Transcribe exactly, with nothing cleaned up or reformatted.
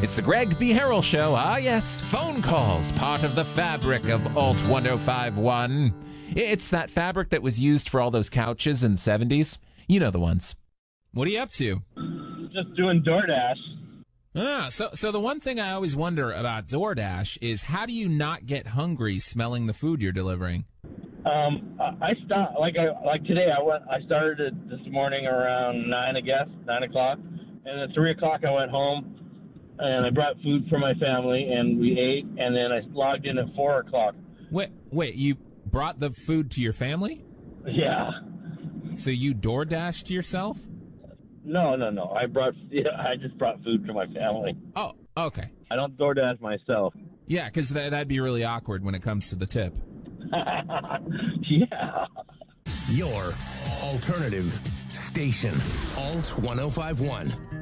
It's the Greg B. Harrell Show. Ah, yes, phone calls, part of the fabric of Alt ten fifty-one. It's that fabric that was used for all those couches in the seventies. You know the ones. What are you up to? Just doing DoorDash. Ah, so so the one thing I always wonder about DoorDash is how do you not get hungry smelling the food you're delivering? Um, I stopped like I like today. I went. I started it this morning around nine, I guess, nine o'clock, and at three o'clock I went home. And I brought food for my family, and we ate, and then I logged in at four o'clock. Wait, wait, you brought the food to your family? Yeah. So you DoorDashed yourself? No, no, no. I brought, yeah, I just brought food to my family. Oh, okay. I don't DoorDash myself. Yeah, because th- that'd be really awkward when it comes to the tip. Yeah. Your alternative station, Alt ten fifty-one.